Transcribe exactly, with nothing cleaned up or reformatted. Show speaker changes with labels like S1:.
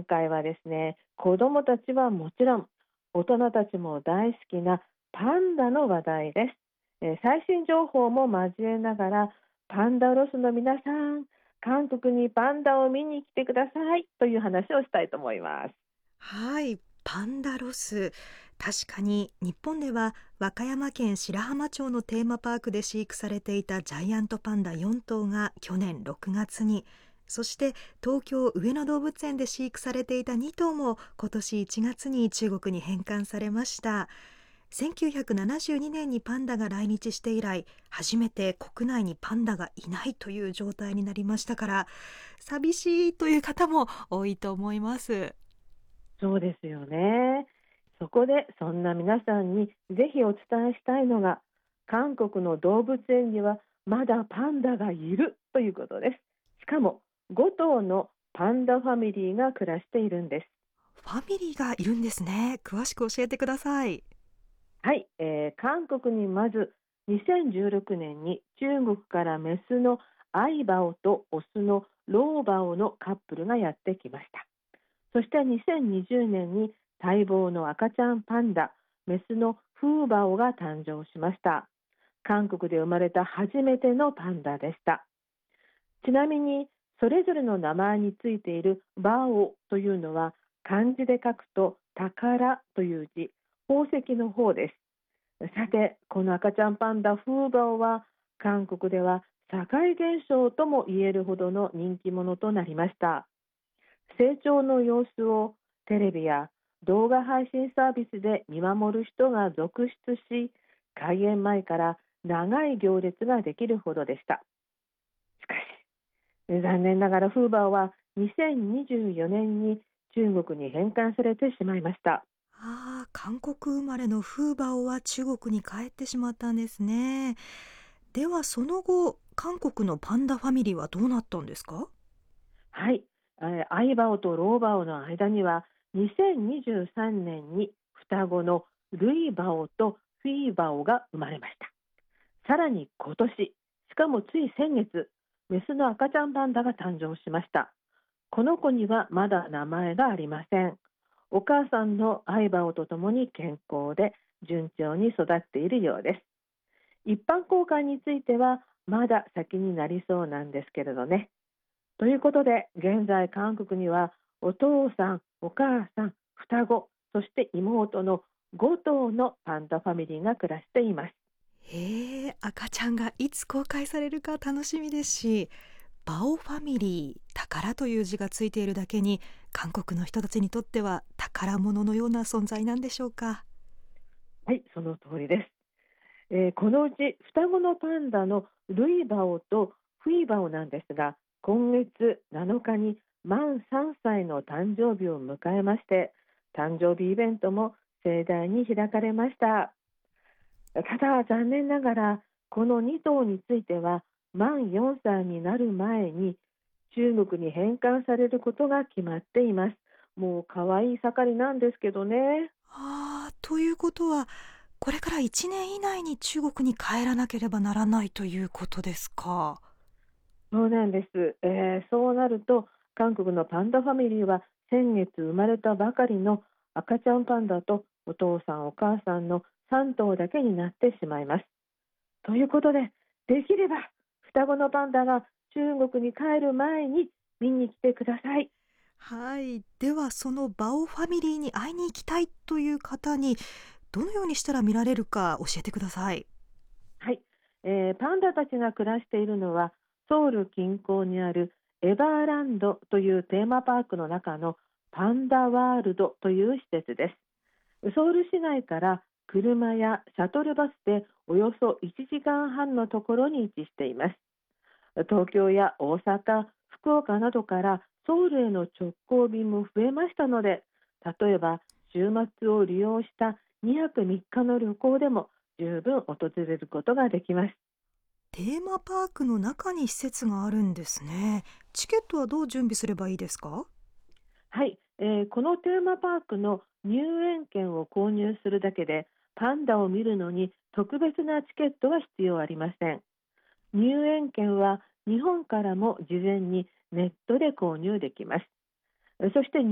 S1: 回はですね、子どもたちはもちろん、大人たちも大好きなパンダの話題です。えー最新情報も交えながら、パンダロスの皆さん、韓国にパンダを見に来てくださいという話をしたいと思います。
S2: はい、パンダロス。確かに日本では和歌山県白浜町のテーマパークで飼育されていたジャイアントパンダよん頭が去年ろくがつに、そして東京上野動物園で飼育されていたに頭も今年いちがつに中国に返還されました。せんきゅうひゃくななじゅうにねんにパンダが来日して以来、初めて国内にパンダがいないという状態になりましたから、寂しいという方も多いと思います。
S1: そうですよね。そこでそんな皆さんにぜひお伝えしたいのが、韓国の動物園にはまだパンダがいるということです。しかもご頭のパンダファミリーが暮らしているんです。
S2: ファミリーがいるんですね。詳しく教えてください。
S1: はい、えー韓国にまずにせんじゅうろくねんに中国からメスのアイバオとオスのローバオのカップルがやってきました。そしてにせんにじゅうねんに待望の赤ちゃんパンダ、メスのフーバオが誕生しました。韓国で生まれた初めてのパンダでした。ちなみに、それぞれの名前についているバオというのは、漢字で書くと宝という字、宝石の方です。さて、この赤ちゃんパンダフーバオは、韓国では社会現象とも言えるほどの人気者となりました。成長の様子をテレビや動画配信サービスで見守る人が続出し、開園前から長い行列ができるほどでした。しかし、残念ながらフーバーはにせんにじゅうよねんに中国に返還されてしまいました。
S2: ああ、韓国生まれのフーバオは中国に帰ってしまったんですね。ではその後、韓国のパンダファミリーはどうなったんですか？
S1: はい、えーアイバオとローバオの間にはにせんにじゅうさんねんに双子のルイバオとフィーバオが生まれました。さらに今年、しかもつい先月、メスの赤ちゃんパンダが誕生しました。この子にはまだ名前がありません。お母さんのアイバオとともに健康で順調に育っているようです。一般公開についてはまだ先になりそうなんですけれどね。ということで、現在韓国にはお父さん、お母さん、双子、そして妹のご頭のパンダファミリーが暮らしています。
S2: へえ、赤ちゃんがいつ公開されるか楽しみですし、バオファミリー、宝という字がついているだけに、韓国の人たちにとっては宝物のような存在なんでしょうか。
S1: はい、その通りです。えーこのうち双子のパンダのルイバオとフィーバオなんですが、今月なのかに満さんさいの誕生日を迎えまして、誕生日イベントも盛大に開かれました。ただ残念ながら、このに頭については満よんさいになる前に中国に返還されることが決まっています。もう可愛い盛りなんですけどね。
S2: ああ、ということは、これからいちねん以内に中国に帰らなければならないということですか。
S1: そうなんです、えーそうなると韓国のパンダファミリーは先月生まれたばかりの赤ちゃんパンダとお父さんお母さんのさん頭だけになってしまいます。ということで、できれば双子のパンダが中国に帰る前に見に来てください。
S2: はい。では、そのバオファミリーに会いに行きたいという方に、どのようにしたら見られるか教えてください。
S1: はい、えーパンダたちが暮らしているのはソウル近郊にあるエバーランドというテーマパークの中のパンダワールドという施設です。ソウル市内から車やシャトルバスでおよそいちじかんはんのところに位置しています。東京や大阪、福岡などからソウルへの直行便も増えましたので、例えば週末を利用したにはくみっかの旅行でも十分訪れることができます。
S2: テーマパークの中に施設があるんですね。チケットはどう準備すればいいですか？
S1: はい、えーこのテーマパークの入園券を購入するだけでパンダを見るのに特別なチケットは必要ありません。入園券は日本からも事前にネットで購入できます。そして